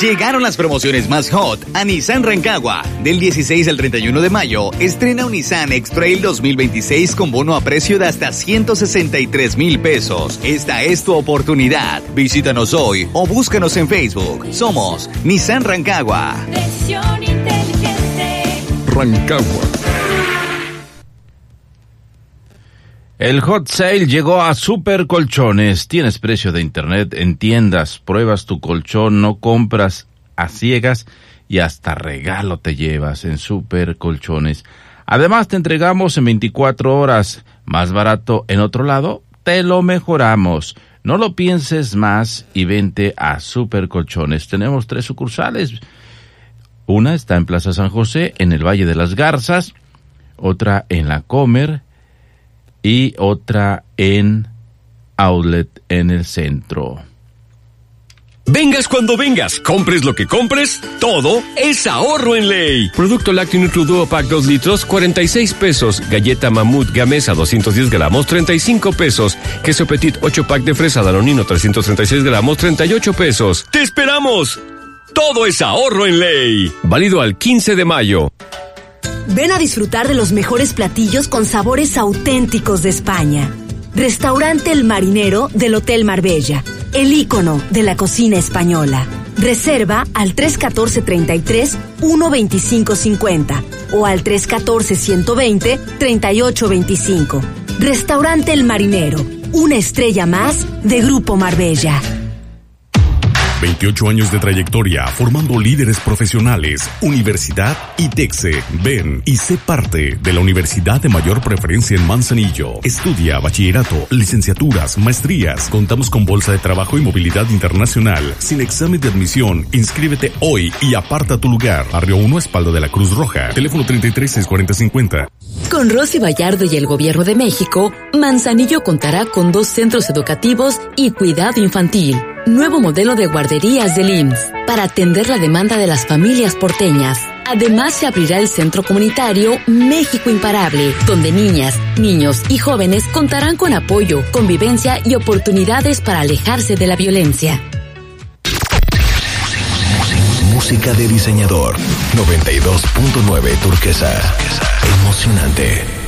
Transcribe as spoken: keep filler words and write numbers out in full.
Llegaron las promociones más hot a Nissan Rancagua. Del dieciséis al treinta y uno de mayo, estrena un Nissan X-Trail dos mil veintiséis con bono a precio de hasta ciento sesenta y tres mil pesos. Esta es tu oportunidad. Visítanos hoy o búscanos en Facebook. Somos Nissan Rancagua. Versión inteligente. Rancagua. El hot sale llegó a Super Colchones. Tienes precio de internet en tiendas, pruebas tu colchón, no compras a ciegas y hasta regalo te llevas en Super Colchones. Además te entregamos en veinticuatro horas. Más barato en otro lado, te lo mejoramos. No lo pienses más y vente a Super Colchones. Tenemos tres sucursales. Una está en Plaza San José, en el Valle de las Garzas. Otra en La Comer. Y otra en Outlet en el centro. Vengas cuando vengas, compres lo que compres, todo es ahorro en Ley. Producto lácteo Nutriduo Pack dos litros, cuarenta y seis pesos. Galleta Mamut Gamesa doscientos diez gramos, treinta y cinco pesos. Queso Petit ocho pack de fresa Danonino trescientos treinta y seis gramos, treinta y ocho pesos. ¡Te esperamos! Todo es ahorro en Ley. Válido al quince de mayo. Ven a disfrutar de los mejores platillos con sabores auténticos de España. Restaurante El Marinero del Hotel Marbella, el ícono de la cocina española. Reserva al tres uno cuatro, treinta y tres, uno veinticinco cincuenta o al tres uno cuatro, ciento veinte, treinta y ocho veinticinco. Restaurante El Marinero, una estrella más de Grupo Marbella. veintiocho años de trayectoria formando líderes profesionales. Universidad ITEXE. Ven y sé parte de la universidad de mayor preferencia en Manzanillo. Estudia bachillerato, licenciaturas, maestrías. Contamos con bolsa de trabajo y movilidad internacional. Sin examen de admisión, inscríbete hoy y aparta tu lugar. Barrio uno, espalda de la Cruz Roja. Teléfono treinta y tres, seiscientos cuarenta, cincuenta. Con Rosy Vallardo y el Gobierno de México, Manzanillo contará con dos centros educativos y cuidado infantil. Nuevo modelo de guarderías del I M S S para atender la demanda de las familias porteñas. Además, se abrirá el Centro Comunitario México Imparable, donde niñas, niños y jóvenes contarán con apoyo, convivencia y oportunidades para alejarse de la violencia. Música de diseñador. noventa y dos punto nueve Turquesa. Emocionante.